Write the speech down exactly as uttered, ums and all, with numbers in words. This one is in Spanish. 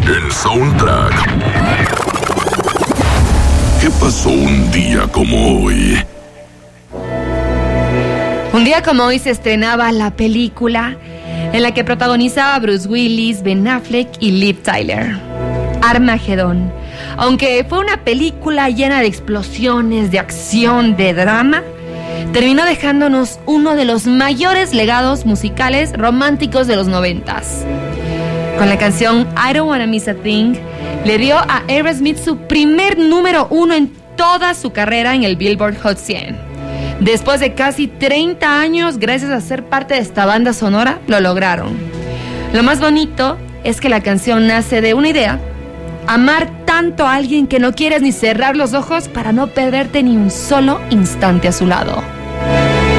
El soundtrack. ¿Qué pasó un día como hoy? Un día como hoy se estrenaba la película en la que protagonizaba Bruce Willis, Ben Affleck y Liv Tyler, Armagedón. Aunque fue una película llena de explosiones, de acción, de drama, terminó dejándonos uno de los mayores legados musicales románticos de los noventas. Con la canción I Don't Wanna Miss a Thing, le dio a Aerosmith su primer número uno en toda su carrera en el Billboard Hot cien. Después de casi treinta años, gracias a ser parte de esta banda sonora, lo lograron. Lo más bonito es que la canción nace de una idea: amar tanto a alguien que no quieres ni cerrar los ojos para no perderte ni un solo instante a su lado.